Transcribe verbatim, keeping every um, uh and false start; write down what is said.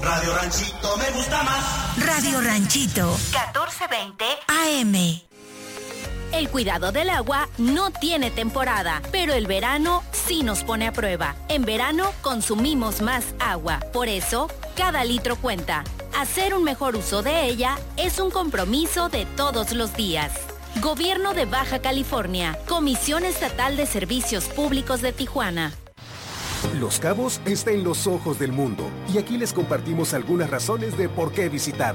Radio Ranchito me gusta más. Radio Ranchito, catorce veinte A M. El cuidado del agua no tiene temporada, pero el verano sí nos pone a prueba. En verano consumimos más agua, por eso cada litro cuenta. Hacer un mejor uso de ella es un compromiso de todos los días. Gobierno de Baja California, Comisión Estatal de Servicios Públicos de Tijuana. Los Cabos está en los ojos del mundo y aquí les compartimos algunas razones de por qué visitar.